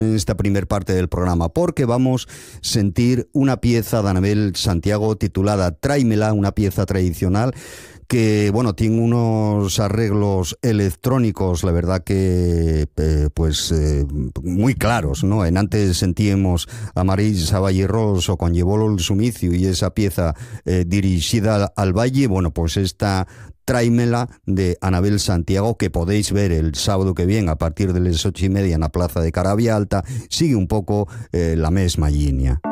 en esta primer parte del programa, porque vamos a sentir una pieza de Anabel Santiago titulada Tráemela, una pieza tradicional que, bueno, tiene unos arreglos electrónicos, la verdad que, muy claros, ¿no? En antes sentíamos a Maris Saballerros o con Llevolo el Sumicio y esa pieza dirigida al Valle, bueno, pues esta Tráemela de Anabel Santiago, que podéis ver el sábado que viene a partir de las 8:30 en la plaza de Carabia Alta, sigue un poco la mesma línea.